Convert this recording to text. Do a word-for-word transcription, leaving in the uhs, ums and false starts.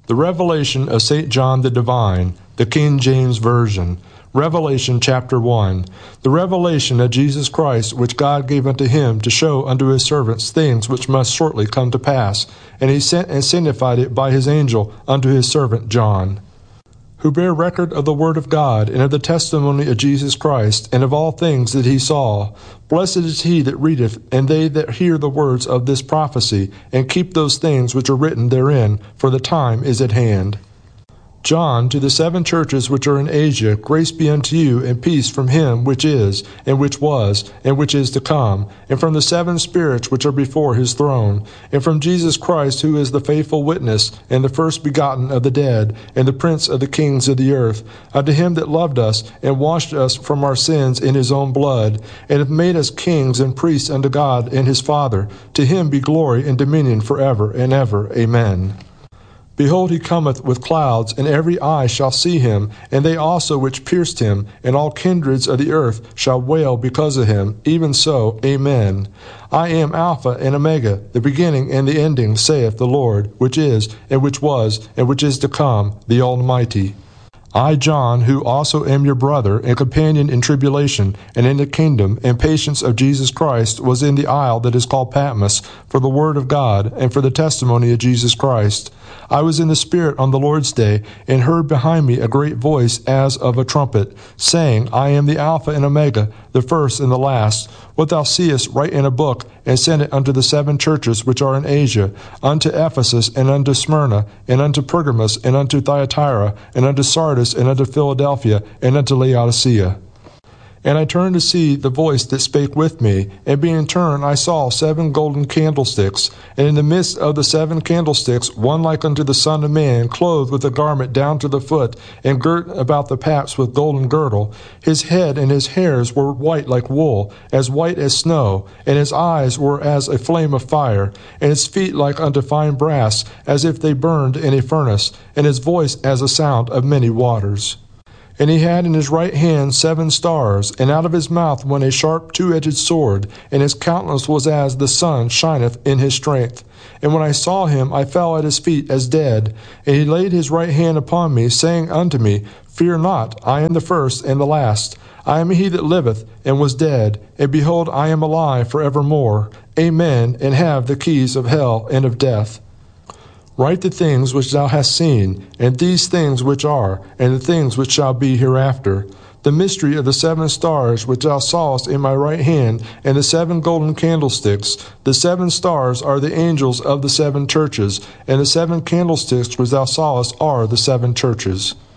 The Revelation of Saint John the Divine, the King James Version. Revelation chapter one. The revelation of Jesus Christ, which God gave unto him to show unto his servants things which must shortly come to pass. And he sent and signified it by his angel unto his servant John, who bear record of the word of God, and of the testimony of Jesus Christ, and of all things that he saw. Blessed is he that readeth, and they that hear the words of this prophecy, and keep those things which are written therein, for the time is at hand. John, to the seven churches which are in Asia, grace be unto you, and peace from him which is, and which was, and which is to come, and from the seven spirits which are before his throne, and from Jesus Christ, who is the faithful witness, and the first begotten of the dead, and the prince of the kings of the earth, unto him that loved us, and washed us from our sins in his own blood, and hath made us kings and priests unto God and his Father. To him be glory and dominion forever and ever. Amen. Behold, he cometh with clouds, and every eye shall see him, and they also which pierced him, and all kindreds of the earth shall wail because of him. Even so, Amen. I am Alpha and Omega, the beginning and the ending, saith the Lord, which is, and which was, and which is to come, the Almighty. I, John, who also am your brother and companion in tribulation, and in the kingdom and patience of Jesus Christ, was in the isle that is called Patmos, for the word of God, and for the testimony of Jesus Christ. I was in the Spirit on the Lord's day, and heard behind me a great voice as of a trumpet, saying, I am the Alpha and Omega, the first and the last. What thou seest write in a book, and send it unto the seven churches which are in Asia, unto Ephesus, and unto Smyrna, and unto Pergamos, and unto Thyatira, and unto Sardis, and unto Philadelphia, and unto Laodicea. And I turned to see the voice that spake with me, and being turned I saw seven golden candlesticks, and in the midst of the seven candlesticks one like unto the Son of Man, clothed with a garment down to the foot, and girt about the paps with golden girdle. His head and his hairs were white like wool, as white as snow, and his eyes were as a flame of fire, and his feet like unto fine brass, as if they burned in a furnace, and his voice as a sound of many waters. And he had in his right hand seven stars, and out of his mouth went a sharp two-edged sword, and his countenance was as the sun shineth in his strength. And when I saw him, I fell at his feet as dead. And he laid his right hand upon me, saying unto me, Fear not, I am the first and the last. I am he that liveth, and was dead, and behold, I am alive for evermore. Amen, and have the keys of hell and of death. Write the things which thou hast seen, and these things which are, and the things which shall be hereafter. The mystery of the seven stars which thou sawest in my right hand, and the seven golden candlesticks. The seven stars are the angels of the seven churches, and the seven candlesticks which thou sawest are the seven churches.